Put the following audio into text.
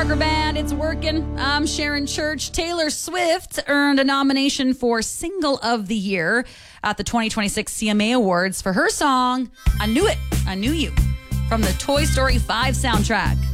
Parker Band, it's working. I'm Sharon Church. Taylor Swift earned a nomination for Single of the Year at the 2026 CMA Awards for her song, I Knew It, I Knew You, from the Toy Story 5 soundtrack.